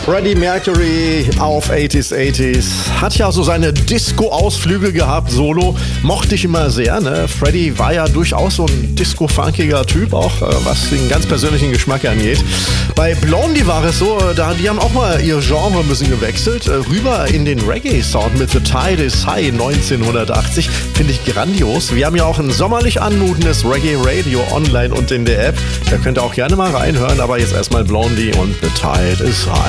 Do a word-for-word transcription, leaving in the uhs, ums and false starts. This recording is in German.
Freddie Mercury auf achtziger achtziger hat ja so seine Disco-Ausflüge gehabt, solo. Mochte ich immer sehr, ne? Freddie war ja durchaus so ein disco-funkiger Typ, auch was den ganz persönlichen Geschmack angeht. Bei Blondie war es so, da, die haben auch mal ihr Genre ein bisschen gewechselt, rüber in den Reggae-Sound mit The Tide is High neunzehnhundertachtzig. Finde ich grandios. Wir haben ja auch ein sommerlich anmutendes Reggae-Radio online und in der App. Da könnt ihr auch gerne mal reinhören, aber jetzt erstmal Blondie und The Tide is High.